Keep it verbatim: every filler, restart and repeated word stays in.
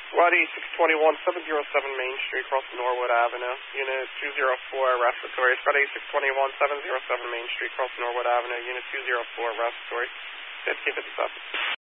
Squad E six twenty-one, seven oh seven Main Street, across Norwood Avenue. Unit two oh four, respiratory. Squad E six twenty-one, seven oh seven Main Street, across Norwood Avenue. Unit two oh four, respiratory. fifty fifty-seven.